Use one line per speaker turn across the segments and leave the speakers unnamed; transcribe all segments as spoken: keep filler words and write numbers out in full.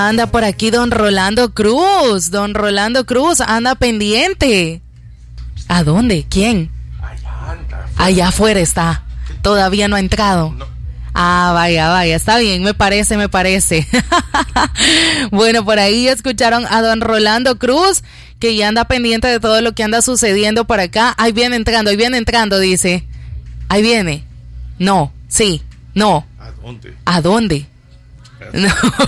Anda por aquí don Rolando Cruz, don Rolando Cruz, anda pendiente. ¿A dónde? ¿Quién?
Allá anda.
Allá afuera está, todavía no ha entrado.
No.
Ah, vaya, vaya, está bien, me parece, me parece. Bueno, por ahí escucharon a don Rolando Cruz, que ya anda pendiente de todo lo que anda sucediendo por acá. Ahí viene entrando, ahí viene entrando, dice. Ahí viene. No, sí, no.
¿A dónde?
¿A dónde? No.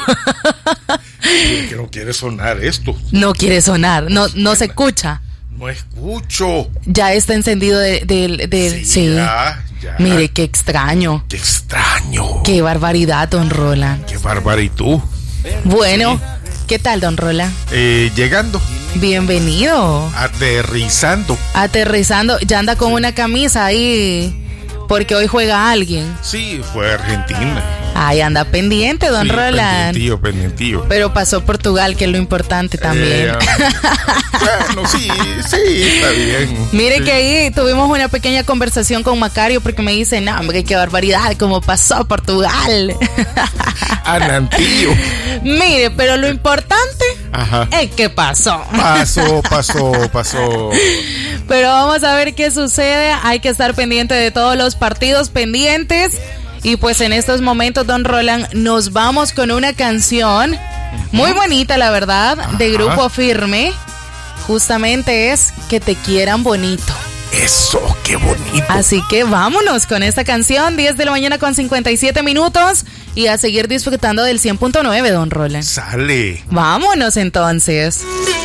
Que no quiere sonar esto.
No quiere sonar, no, no se escucha.
No escucho.
Ya está encendido de, de, de
Sí,
sí.
ya, ya.
Mire, qué extraño.
Qué extraño.
Qué barbaridad, don Roland.
Qué bárbaro. ¿Y tú?
Bueno, ¿qué tal, don Roland?
Eh, llegando.
Bienvenido.
Aterrizando.
Aterrizando, ya anda con una camisa ahí porque hoy juega alguien.
Sí, fue Argentina.
Ay, anda pendiente, don
Sí,
Roland.
pendientillo, pendientillo.
Pero pasó Portugal, que es lo importante también.
Eh, bueno, sí, sí, está bien.
Mire
sí.
que ahí tuvimos una pequeña conversación con Macario porque me dice, no, hombre, qué barbaridad, cómo pasó Portugal.
Anantillo.
Mire, pero lo importante
Ajá.
es que pasó.
Pasó, pasó, pasó.
Pero vamos a ver qué sucede. Hay que estar pendiente de todos los partidos pendientes. Y pues en estos momentos, don Roland, nos vamos con una canción muy bonita, la verdad, de Grupo Firme. Justamente es Que te quieran bonito.
Eso, qué bonito.
Así que vámonos con esta canción, diez de la mañana con cincuenta y siete minutos. Y a seguir disfrutando del cien punto nueve, don Roland.
Sale.
Vámonos entonces.